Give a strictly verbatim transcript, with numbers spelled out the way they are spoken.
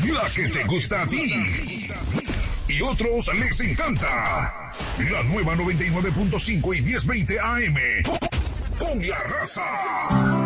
la que te gusta a ti. Y otros les encanta. La nueva noventa y nueve punto cinco y diez veinte A M. Con la raza.